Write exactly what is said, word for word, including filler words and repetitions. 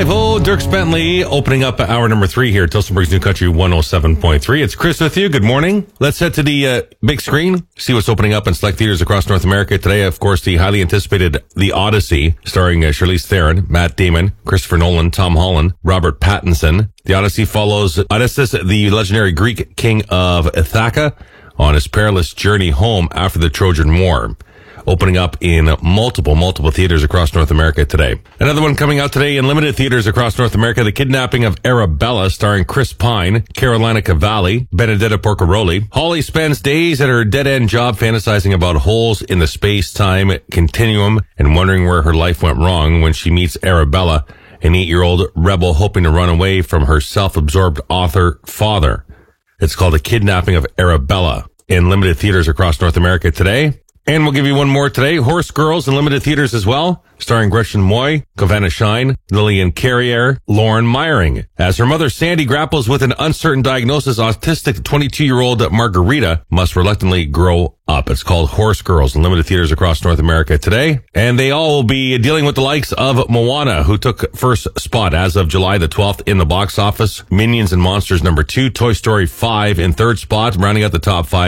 five oh, Dirks Bentley opening up hour number three here at Tilsonburg's New Country one oh seven point three. It's Chris with you. Good morning. Let's head to the uh, big screen, see what's opening up in select theaters across North America today. Of course, the highly anticipated The Odyssey, starring uh, Charlize Theron, Matt Damon, Christopher Nolan, Tom Holland, Robert Pattinson. The Odyssey follows Odysseus, the legendary Greek king of Ithaca, on his perilous journey home after the Trojan War. Opening up in multiple, multiple theaters across North America today. Another one coming out today in limited theaters across North America, The Kidnapping of Arabella, starring Chris Pine, Carolina Cavalli, Benedetta Porcaroli. Holly spends days at her dead-end job fantasizing about holes in the space-time continuum and wondering where her life went wrong when she meets Arabella, an eight-year-old rebel hoping to run away from her self-absorbed author father. It's called The Kidnapping of Arabella, in limited theaters across North America today. And we'll give you one more today. Horse Girls in limited theaters as well, starring Gretchen Moy, Giovanna Shine, Lillian Carrier, Lauren Meyering. As her mother Sandy grapples with an uncertain diagnosis, autistic twenty-two-year-old Margarita must reluctantly grow up. It's called Horse Girls in limited theaters across North America today. And they all will be dealing with the likes of Moana, who took first spot as of July the twelfth in the box office. Minions and Monsters number two, Toy Story five in third spot, rounding out the top five.